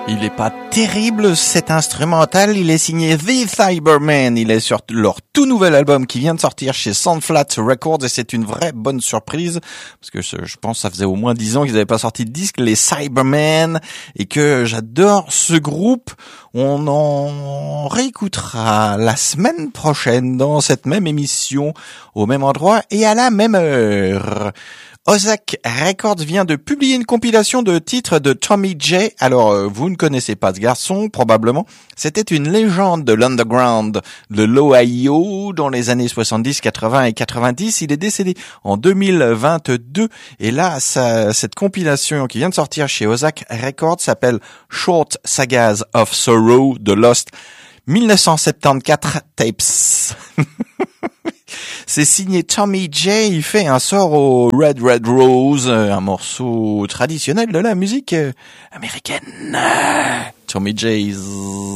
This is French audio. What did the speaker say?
Il est pas terrible cet instrumental, il est signé The Cybermen, il est sur leur tout nouvel album qui vient de sortir chez Soundflat Records et c'est une vraie bonne surprise parce que je pense que ça faisait au moins 10 ans qu'ils n'avaient pas sorti de disque, les Cybermen, et que j'adore ce groupe. On en réécoutera la semaine prochaine dans cette même émission, au même endroit et à la même heure. Ozak Records vient de publier une compilation de titres de Tommy J. Alors, vous ne connaissez pas ce garçon, probablement. C'était une légende de l'underground de l'Ohio dans les années 70, 80 et 90. Il est décédé en 2022. Et là, cette compilation qui vient de sortir chez Ozak Records s'appelle Short Sagas of Sorrow, The Lost 1974 Tapes. C'est signé Tommy J. Il fait un sort au Red Red Rose, un morceau traditionnel de la musique américaine. Tommy J.